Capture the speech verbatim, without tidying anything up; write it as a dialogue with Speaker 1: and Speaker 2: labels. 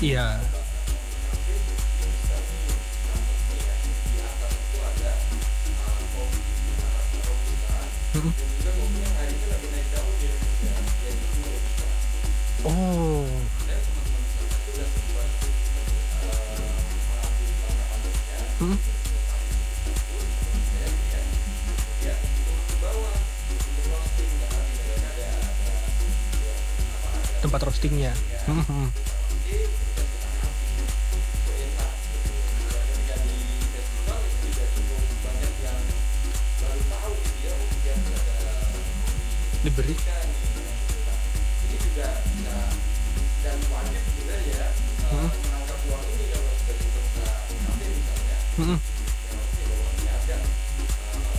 Speaker 1: Iya. Mhm. Oh. Mhm. Tempat roasting-nya. Mhm mhm. Diberi. Mhm. Mhm.